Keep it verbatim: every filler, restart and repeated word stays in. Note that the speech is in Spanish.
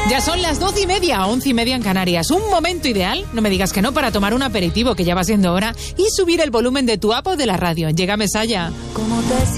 Ya son las doce y media, once y media en Canarias. Un momento ideal, no me digas que no, para tomar un aperitivo, que ya va siendo hora, y subir el volumen de tu app o de la radio. Llega Mesalla. ¿Cómo te